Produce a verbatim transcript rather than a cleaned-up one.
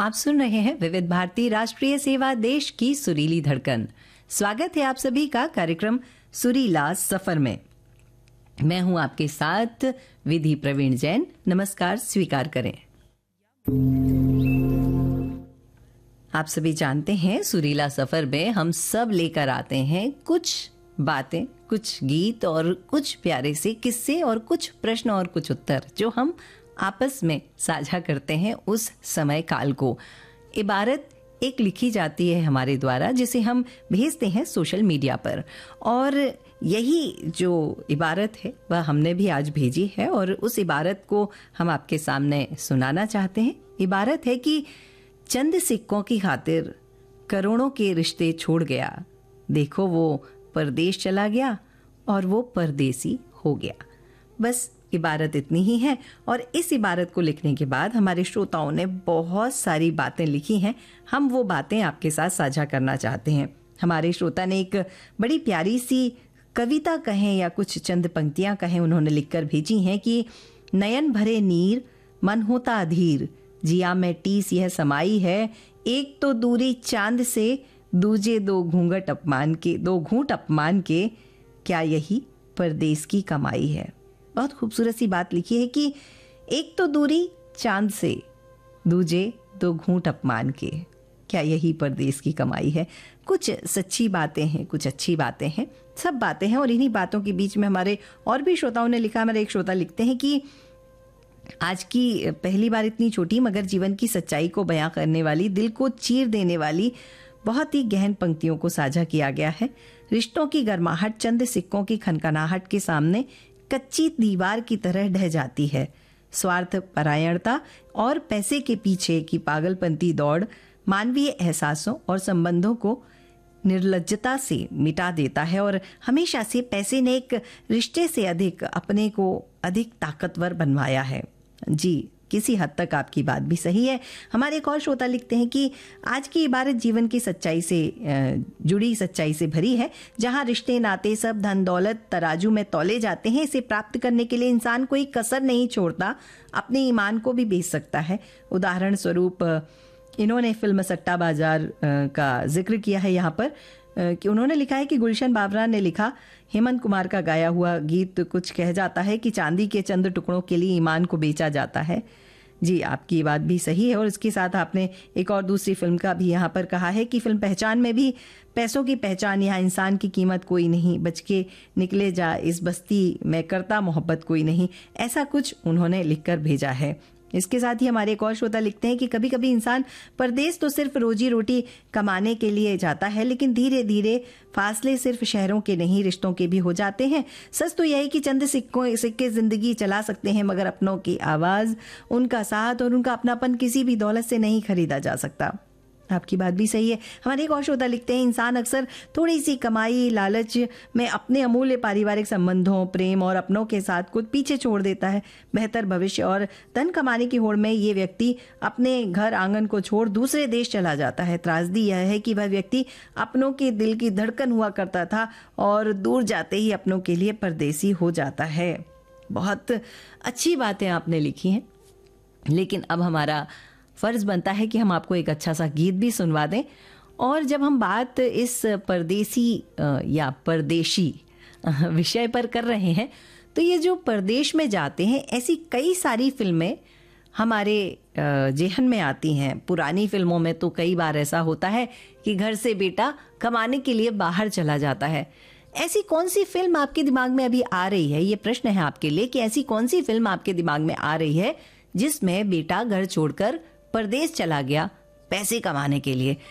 आप सुन रहे हैं विविध भारती राष्ट्रीय सेवा देश की सुरीली धड़कन। स्वागत है आप सभी का कार्यक्रम सुरीला सफर में। मैं हूं आपके साथ विधि प्रवीण जैन। नमस्कार स्वीकार करें। आप सभी जानते हैं सुरीला सफर में हम सब लेकर आते हैं कुछ बातें, कुछ गीत और कुछ प्यारे से किस्से और कुछ प्रश्न और कुछ उत्तर जो हम आपस में साझा करते हैं उस समय काल को। इबारत एक लिखी जाती है हमारे द्वारा जिसे हम भेजते हैं सोशल मीडिया पर, और यही जो इबारत है वह हमने भी आज भेजी है और उस इबारत को हम आपके सामने सुनाना चाहते हैं। इबारत है कि चंद सिक्कों की खातिर करोड़ों के रिश्ते छोड़ गया, देखो वो परदेश चला गया और वो परदेसी हो गया। बस इबारत इतनी ही है और इस इबारत को लिखने के बाद हमारे श्रोताओं ने बहुत सारी बातें लिखी हैं। हम वो बातें आपके साथ साझा करना चाहते हैं। हमारे श्रोता ने एक बड़ी प्यारी सी कविता कहें या कुछ चंद पंक्तियां कहें उन्होंने लिखकर भेजी हैं कि नयन भरे नीर मन होता अधीर, जिया में टीस यह समाई है, एक तो दूरी चांद से दूजे दो घूंघट अपमान के दो घूंट अपमान के, क्या यही परदेश की कमाई है। बहुत खूबसूरत सी बात लिखी है कि एक तो दूरी चांद से दूजे दो घूंट अपमान के, क्या यही परदेश की कमाई है। कुछ सच्ची बातें हैं, कुछ अच्छी बातें हैं, सब बातें हैं और इन्हीं बातों के बीच में हमारे और भी श्रोताओं ने लिखा। हमारे एक श्रोता लिखते हैं कि आज की पहली बार इतनी छोटी मगर जीवन की सच्चाई को बयां करने वाली, दिल को चीर देने वाली बहुत ही गहन पंक्तियों को साझा किया गया है। रिश्तों की गर्माहट चंद सिक्कों की खनखनाहट के सामने कच्ची दीवार की तरह ढह जाती है। स्वार्थ परायणता और पैसे के पीछे की पागलपंती दौड़ मानवीय एहसासों और संबंधों को निर्लज्जता से मिटा देता है और हमेशा से पैसे ने एक रिश्ते से अधिक अपने को अधिक ताकतवर बनवाया है। जी, किसी हद तक आपकी बात भी सही है। हमारे एक और श्रोता लिखते हैं कि आज की इबारत जीवन की सच्चाई से जुड़ी सच्चाई से भरी है, जहां रिश्ते नाते सब धन दौलत तराजू में तौले जाते हैं। इसे प्राप्त करने के लिए इंसान कोई कसर नहीं छोड़ता, अपने ईमान को भी बेच सकता है। उदाहरण स्वरूप इन्होंने फिल्म सट्टा बाजार का जिक्र किया है यहाँ पर कि उन्होंने लिखा है कि गुलशन बाबरा ने लिखा, हेमंत कुमार का गाया हुआ गीत कुछ कह जाता है कि चांदी के चंद टुकड़ों के लिए ईमान को बेचा जाता है। जी, आपकी बात भी सही है और इसके साथ आपने एक और दूसरी फिल्म का भी यहाँ पर कहा है कि फिल्म पहचान में भी पैसों की पहचान, यहाँ इंसान की कीमत कोई नहीं, बच के निकले जा इस बस्ती में करता मोहब्बत कोई नहीं। ऐसा कुछ उन्होंने लिखकर भेजा है। इसके साथ ही हमारे एक और श्रोता लिखते हैं कि कभी कभी इंसान परदेश तो सिर्फ रोजी रोटी कमाने के लिए जाता है, लेकिन धीरे धीरे फासले सिर्फ शहरों के नहीं रिश्तों के भी हो जाते हैं। सच तो यही कि चंद सिक्कों सिक्के जिंदगी चला सकते हैं, मगर अपनों की आवाज, उनका साथ और उनका अपनापन किसी भी दौलत से नहीं खरीदा जा सकता। आपकी बात भी सही है। हमारे एक और श्रोता लिखते हैं, इंसान अक्सर थोड़ी सी कमाई लालच में अपने अमूल्य पारिवारिक संबंधों, प्रेम और अपनों के साथ खुद पीछे छोड़ देता है। बेहतर भविष्य और धन कमाने की होड़ में ये व्यक्ति अपने घर आंगन को छोड़ दूसरे देश चला जाता है। त्रासदी यह है कि वह व्यक्ति अपनों के दिल की धड़कन हुआ करता था और दूर जाते ही अपनों के लिए परदेसी हो जाता है। बहुत अच्छी बातें आपने लिखी हैं, लेकिन अब हमारा फर्ज बनता है कि हम आपको एक अच्छा सा गीत भी सुनवा दें। और जब हम बात इस परदेसी या परदेशी विषय पर कर रहे हैं, तो ये जो परदेश में जाते हैं, ऐसी कई सारी फिल्में हमारे जेहन में आती हैं। पुरानी फिल्मों में तो कई बार ऐसा होता है कि घर से बेटा कमाने के लिए बाहर चला जाता है। ऐसी कौन सी फिल्म आपके दिमाग में अभी आ रही है? ये प्रश्न है आपके लिए कि ऐसी कौन सी फिल्म आपके दिमाग में आ रही है जिसमें बेटा घर छोड़कर परदेश चला गया पैसे कमाने के लिए।